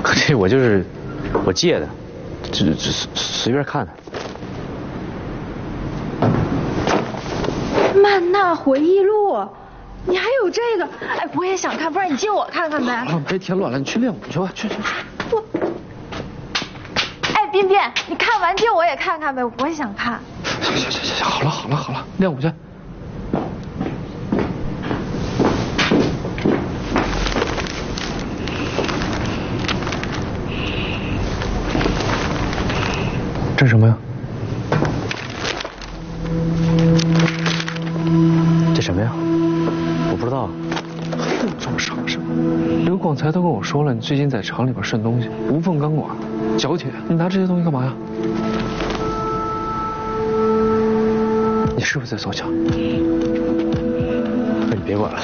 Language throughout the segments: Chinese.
这我借的，只随便看的。 曼娜回忆录，你还有这个？哎，我也想看，不然你借我看看呗。 别添乱了，你去练舞去吧，去。 我，哎，彬彬，你看完借我也看看呗，我也想看。 行，好了，练舞去。这是什么呀？这什么呀？我不知道。又这么伤身？刘广才都跟我说了，你最近在厂里边渗东西，无缝钢管、角铁，你拿这些东西干嘛呀？你是不是在做假？你别管了。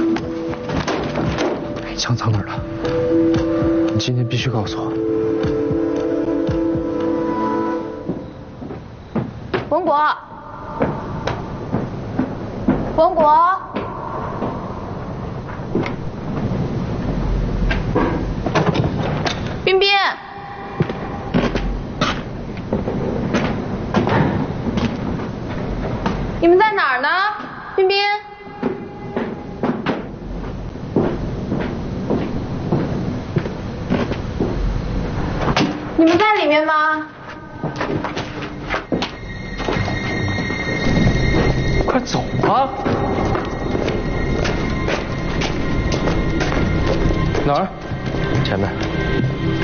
枪藏哪儿了？你今天必须告诉我。 文国，彬彬，你们在哪儿呢？彬彬，你们在里面吗？ 快走啊！哪儿？前面。